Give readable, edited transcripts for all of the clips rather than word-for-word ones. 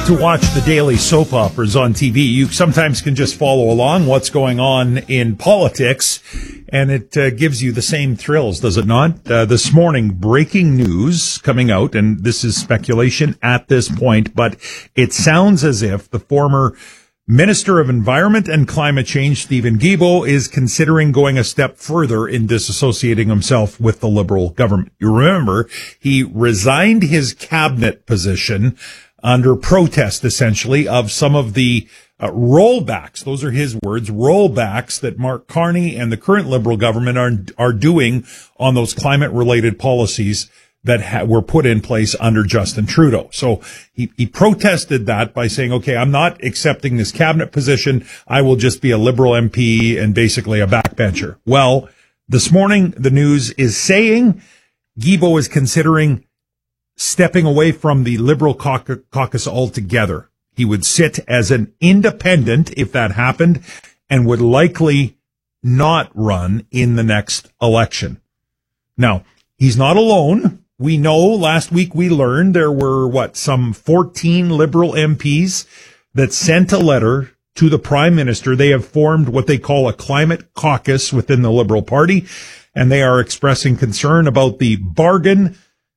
To watch the daily soap operas on TV, you sometimes can just follow along what's going on in politics, and it gives you the same thrills, does it not? This morning, breaking news coming out, and this is speculation at this point, but it sounds as if the former Minister of Environment and Climate Change, Steven Guilbeault, is considering going a step further in disassociating himself with the Liberal government. You remember, he resigned his cabinet position under protest, essentially, of some of the rollbacks, those are his words, rollbacks that Mark Carney and the current Liberal government are doing on those climate-related policies that were put in place under Justin Trudeau. So he protested that by saying, okay, I'm not accepting this cabinet position. I will just be a Liberal MP and basically a backbencher. Well, this morning, the news is saying Guilbeault is considering stepping away from the Liberal caucus altogether. He would sit as an independent if that happened and would likely not run in the next election. Now, he's not alone. We know last week we learned there were, some 14 Liberal MPs that sent a letter to the Prime Minister. They have formed what they call a climate caucus within the Liberal Party, and they are expressing concern about the bargain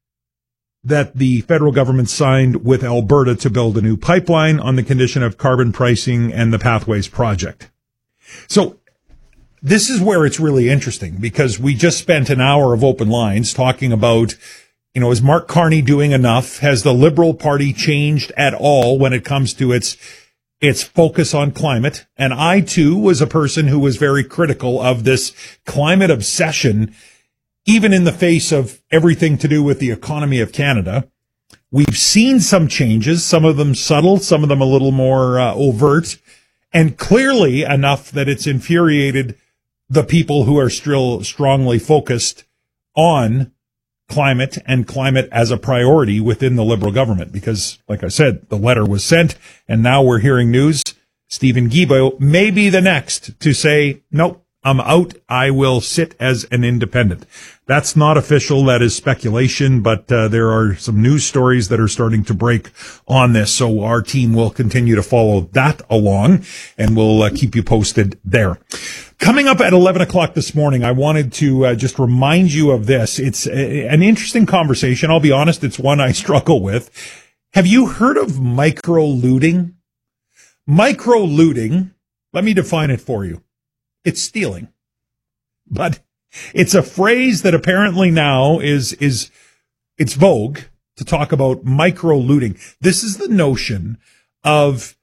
that the federal government signed with Alberta to build a new pipeline on the condition of carbon pricing and the Pathways project. So this is where it's really interesting, because we just spent an hour of open lines talking about, is Mark Carney doing enough? Has the Liberal Party changed at all when it comes to its focus on climate? And I, too, was a person who was very critical of this climate obsession, even in the face of everything to do with the economy of Canada. We've seen some changes, some of them subtle, some of them a little more overt, and clearly enough that it's infuriated the people who are still strongly focused on climate and climate as a priority within the Liberal government. Because, like I said, the letter was sent, and now we're hearing news. Steven Guilbeault may be the next to say, nope, I'm out. I will sit as an independent. That's not official. That is speculation, but there are some news stories that are starting to break on this. So our team will continue to follow that along, and we'll keep you posted there. Coming up at 11 o'clock this morning, I wanted to just remind you of this. It's an interesting conversation. I'll be honest, it's one I struggle with. Have you heard of micro-looting? Micro-looting, let me define it for you. It's stealing. But it's a phrase that apparently now it's vogue to talk about micro-looting. This is the notion of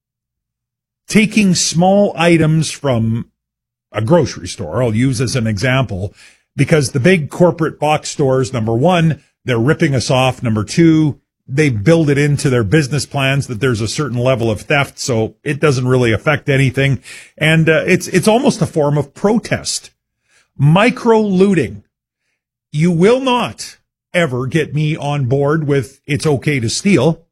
taking small items from a grocery store. I'll use as an example, because the big corporate box stores, number one, they're ripping us off. Number two, they build it into their business plans that there's a certain level of theft, so it doesn't really affect anything. And it's almost a form of protest. Micro-looting. You will not ever get me on board with it's okay to steal.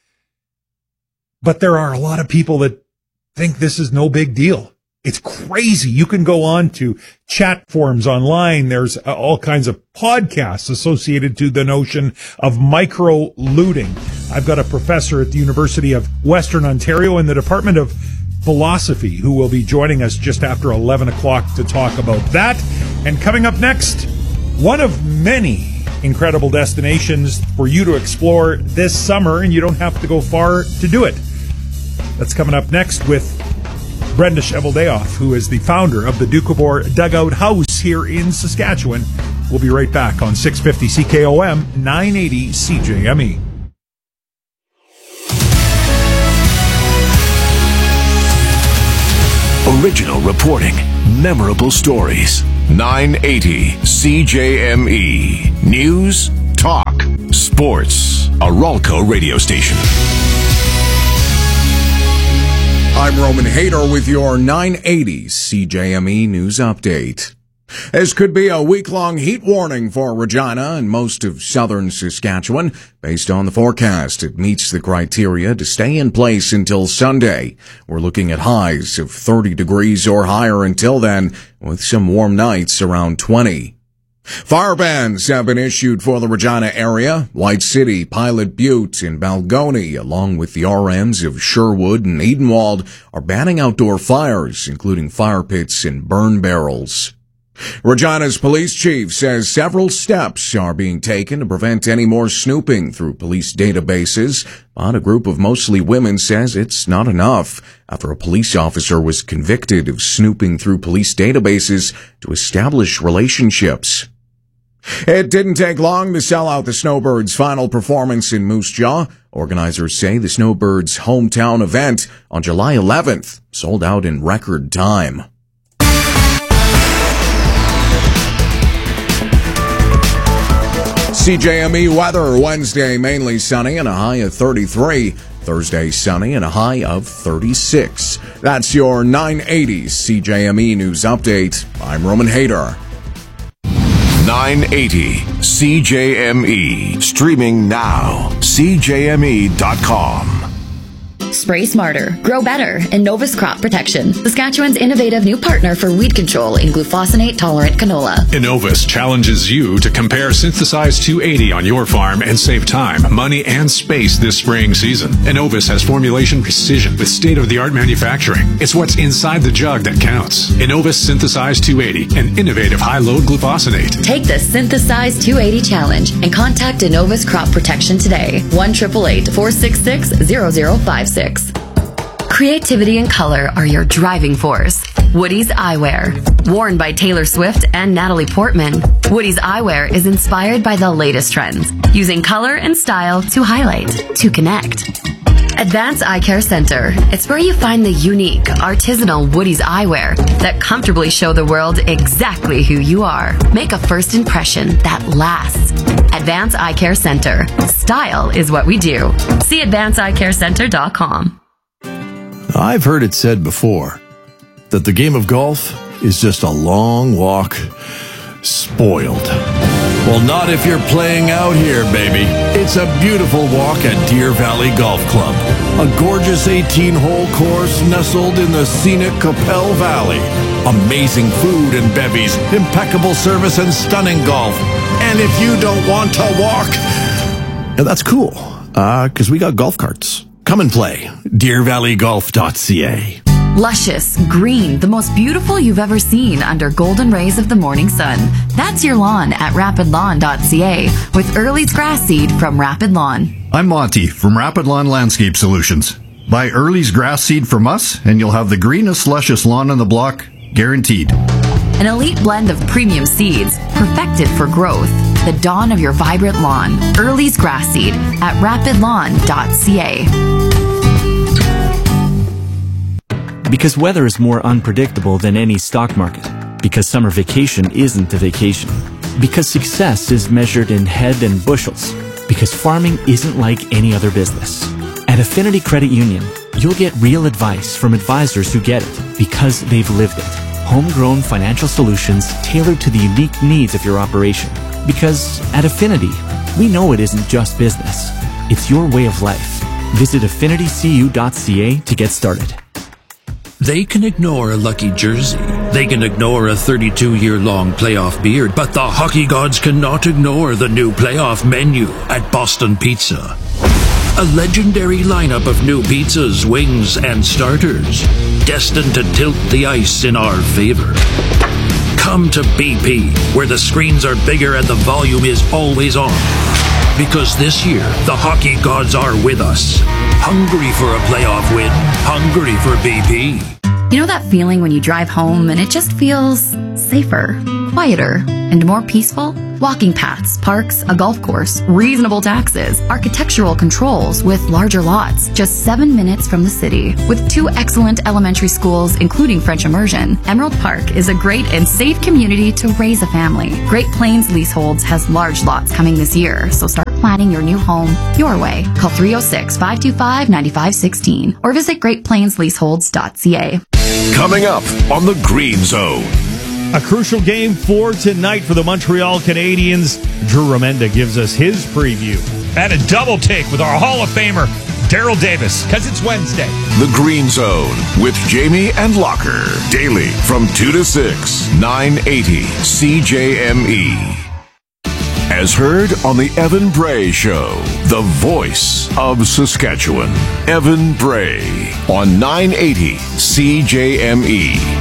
But there are a lot of people that think this is no big deal. It's crazy. You can go on to chat forums online. There's all kinds of podcasts associated to the notion of micro-looting. I've got a professor at the University of Western Ontario in the Department of Philosophy who will be joining us just after 11 o'clock to talk about that. And coming up next, one of many incredible destinations for you to explore this summer, and you don't have to go far to do it. That's coming up next with Brenda Cheveldayoff, who is the founder of the Doukhobor Dugout House here in Saskatchewan. We'll be right back on 650 CKOM, 980 CJME. Original reporting, memorable stories. 980 CJME. News, talk, sports. A Ralco radio station. I'm Roman Hader with your 980 CJME News Update. This could be a week-long heat warning for Regina and most of southern Saskatchewan. Based on the forecast, it meets the criteria to stay in place until Sunday. We're looking at highs of 30 degrees or higher until then, with some warm nights around 20. Fire bans have been issued for the Regina area. White City, Pilot Butte, and Balgony, along with the RMs of Sherwood and Edenwald, are banning outdoor fires, including fire pits and burn barrels. Regina's police chief says several steps are being taken to prevent any more snooping through police databases, but a group of mostly women says it's not enough after a police officer was convicted of snooping through police databases to establish relationships. It didn't take long to sell out the Snowbirds' final performance in Moose Jaw. Organizers say the Snowbirds' hometown event on July 11th sold out in record time. CJME weather, Wednesday mainly sunny and a high of 33. Thursday sunny and a high of 36. That's your 980 CJME News Update. I'm Roman Hayter. 980 CJME. Streaming now. CJME.com. Spray smarter, grow better, and Novus Crop Protection, Saskatchewan's innovative new partner for weed control in glufosinate-tolerant canola. Innovus challenges you to compare Synthesize 280 on your farm and save time, money, and space this spraying season. Innovus has formulation precision with state-of-the-art manufacturing. It's what's inside the jug that counts. Innovus Synthesize 280, an innovative high-load glufosinate. Take the Synthesize 280 challenge and contact Innovus Crop Protection today. 1-888-466-0056. Creativity and color are your driving force. Woody's Eyewear. Worn by Taylor Swift and Natalie Portman, Woody's Eyewear is inspired by the latest trends, using color and style to highlight, to connect. Advanced Eye Care Center. It's where you find the unique, artisanal Woody's Eyewear that comfortably show the world exactly who you are. Make a first impression that lasts. Advanced Eye Care Center. Style is what we do. See AdvancedEyeCareCenter.com. I've heard it said before that the game of golf is just a long walk spoiled. Well, not if you're playing out here, baby. It's a beautiful walk at Deer Valley Golf Club. A gorgeous 18-hole course nestled in the scenic Capel Valley. Amazing food and bevies, impeccable service, and stunning golf. And if you don't want to walk, that's cool, because we got golf carts. Come and play. DeerValleyGolf.ca. Luscious, green, the most beautiful you've ever seen under golden rays of the morning sun. That's your lawn at RapidLawn.ca with Early's grass seed from Rapid Lawn. I'm Monty from Rapid Lawn Landscape Solutions. Buy Early's grass seed from us and you'll have the greenest, luscious lawn on the block, guaranteed. An elite blend of premium seeds, perfected for growth. The dawn of your vibrant lawn. Early's grass seed at RapidLawn.ca. Because weather is more unpredictable than any stock market. Because summer vacation isn't a vacation. Because success is measured in head and bushels. Because farming isn't like any other business. At Affinity Credit Union, you'll get real advice from advisors who get it because they've lived it. Homegrown financial solutions tailored to the unique needs of your operation. Because at Affinity, we know it isn't just business. It's your way of life. Visit affinitycu.ca to get started. They can ignore a lucky jersey. They can ignore a 32-year-long playoff beard, but the hockey gods cannot ignore the new playoff menu at Boston Pizza. A legendary lineup of new pizzas, wings, and starters, destined to tilt the ice in our favor. Come to BP, where the screens are bigger and the volume is always on. Because this year, the hockey gods are with us. Hungry for a playoff win. Hungry for BP. You know that feeling when you drive home and it just feels safer, quieter, and more peaceful? Walking paths, parks, a golf course, reasonable taxes, architectural controls with larger lots, just 7 minutes from the city. With 2 excellent elementary schools, including French immersion, Emerald Park is a great and safe community to raise a family. Great Plains Leaseholds has large lots coming this year, so start planning your new home your way. Call 306-525-9516 or visit GreatPlainsLeaseholds.ca. Coming up on the Green Zone. A crucial game for tonight for the Montreal Canadiens. Drew Remenda gives us his preview. And a double take with our Hall of Famer, Daryl Davis, because it's Wednesday. The Green Zone with Jamie and Locker. Daily from 2 to 6, 980 CJME. As heard on the Evan Bray Show, the voice of Saskatchewan. Evan Bray on 980 CJME.